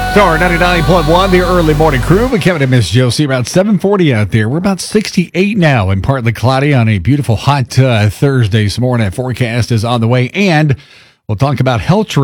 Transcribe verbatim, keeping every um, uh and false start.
Star ninety-nine point one, the early morning crew with Kevin and Miss Josie. Around seven forty out there. We're about sixty-eight now and partly cloudy on a beautiful hot uh, Thursday. Some more on that forecast is on the way. And we'll talk about health